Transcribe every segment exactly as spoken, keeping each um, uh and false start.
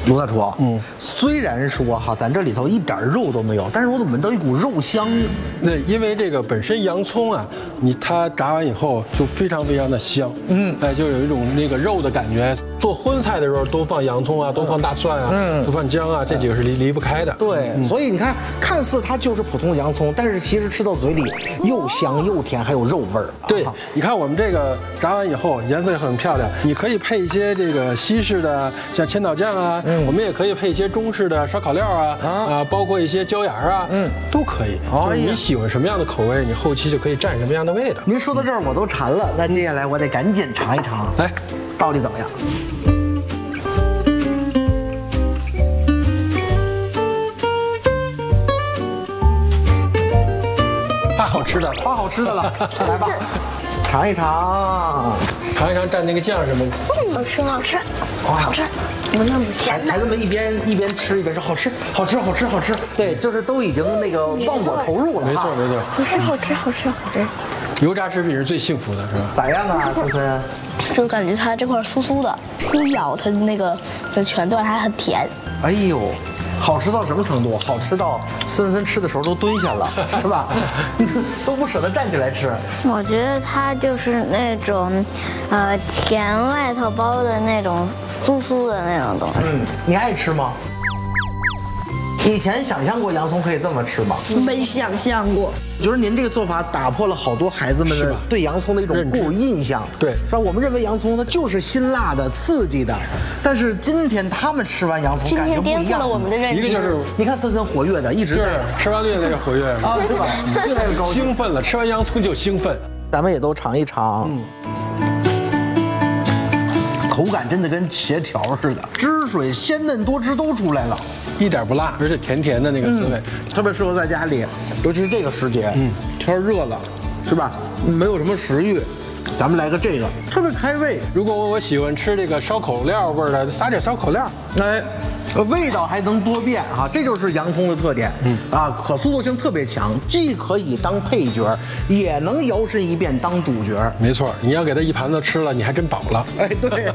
卢大厨，嗯，虽然说哈，咱这里头一点肉都没有，但是我怎么闻到一股肉香？ 那因为这个本身洋葱啊，你它炸完以后就非常非常的香，嗯，哎，就有一种那个肉的感觉。做荤菜的时候多放洋葱啊，多放大蒜啊，嗯，多放姜啊，这几个是离离不开的。 对，嗯、所以你看，看似它就是普通的洋葱，但是其实吃到嘴里又香又甜，还有肉味儿。 对，你看我们这个炸完以后颜色也很漂亮，你可以配一些这个西式的像千岛酱啊，嗯，我们也可以配一些中式的烧烤料啊，啊，啊包括一些椒盐啊，嗯，都可以。哦，你喜欢什么样的口味，你后期就可以蘸什么样的味道。 您说到这儿我都馋了，那接下来我得赶紧尝一尝， 来， 到底怎么样？ 太好吃的， 太好吃的了，来吧，尝一尝， 尝一尝蘸那个酱什么？ 嗯，好吃，好吃，好吃。我那么甜的。 孩子们一边一边吃一边说好吃，好吃，好吃，好吃。对，就是都已经那个忘我投入了。 没错，没错。 好吃，好吃，好吃，好吃。 油炸食品是最幸福的，是吧？ 咋样啊，森森？ 就感觉它这块酥酥的，一咬它那个全段还很甜。 哎呦。好吃到什么程度？好吃到森森吃的时候都蹲下了，是吧？都不舍得站起来吃。 我觉得它就是那种，呃，甜外头包的那种酥酥的那种东西。 嗯，你爱吃吗？以前想象过洋葱可以这么吃吗？ 没想象过。 我觉得您这个做法打破了好多孩子们的对洋葱的一种固有印象。 对， 是吧？我们认为洋葱它就是辛辣的、刺激的，但是今天他们吃完洋葱， 今天颠覆了我们的认知。 一个就是你看森森活跃的，一直在吃完越来越活跃啊，对吧？越来越高兴， 兴奋了，吃完洋葱就兴奋。 咱们也都尝一尝。嗯。口感真的跟茄条似的，汁水鲜嫩多汁都出来了， 一点不辣，而且甜甜的那个滋味， 嗯、特别适合在家里，尤其是这个时节，嗯，天热了，是吧？没有什么食欲，咱们来个这个，特别开胃。 如果我喜欢吃这个烧口料味的，撒点烧口料， 哎。味道还能多变哈，这就是洋葱的特点。嗯啊，可塑造性特别强，既可以当配角，也能摇身一变当主角。 没错，你要给它一盘子吃了，你还真饱了。 哎，对。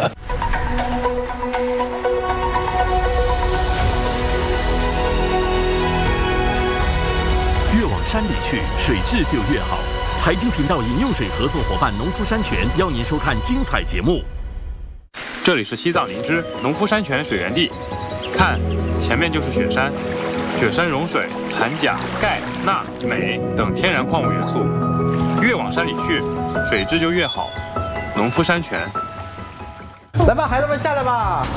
越往山里去，水质就越好。财经频道饮用水合作伙伴农夫山泉邀您收看精彩节目。 这里是西藏林芝农夫山泉水源地，看，前面就是雪山，雪山融水含钾、钙、钠、镁等天然矿物元素，越往山里去，水质就越好。农夫山泉。 来吧，孩子们下来吧。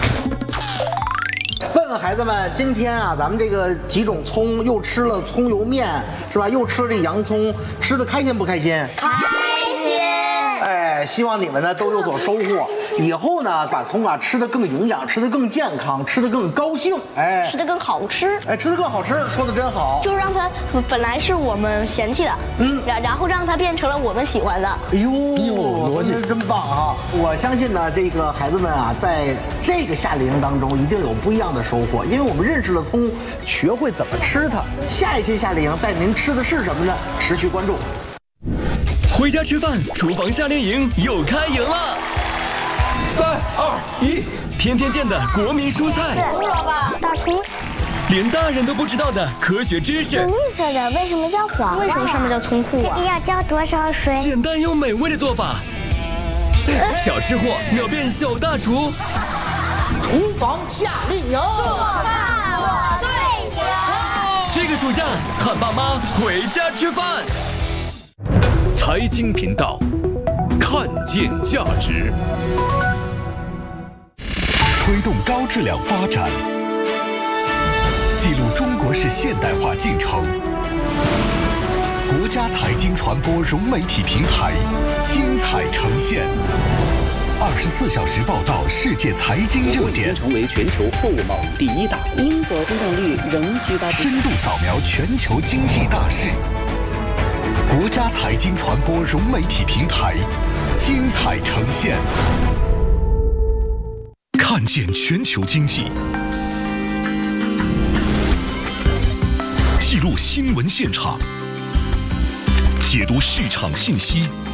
问问孩子们，今天啊，咱们这个几种葱，又吃了葱油面，是吧？又吃了这洋葱，吃的开心不开心？ 开心。 哎，希望你们呢都有所收获。以后呢，把葱啊吃得更营养，吃得更健康，吃得更高兴，哎， 吃得更好吃， 哎，吃得更好吃，说得真好。 就让它本来是我们嫌弃的，嗯，然然后让它变成了我们喜欢的。 哎呦，逻辑真棒啊！我相信呢，这个孩子们啊，在这个夏令营当中一定有不一样的收获，因为我们认识了葱，学会怎么吃它。下一期夏令营带您吃的是什么呢？持续关注。 回家吃饭，厨房夏令营又开营了。三二一，天天见的国民蔬菜。 对了吧，大葱。 连大人都不知道的科学知识。 绿色的为什么叫黄？ 为什么上面叫葱裤啊？ 这个要浇多少水？ 简单又美味的做法。小吃货秒变小大厨。 厨房夏令营， 做饭我最强。 这个暑假，喊爸妈回家吃饭。 财经频道，看见价值，推动高质量发展，记录中国式现代化进程。国家财经传播融媒体平台精彩呈现，二十四小时报道世界财经热点， 已经成为全球货物贸易第一大国。英国增长率仍居高不下。 深度扫描全球经济大势。国家财经传播融媒体平台精彩呈现，看见全球经济，记录新闻现场，解读市场信息，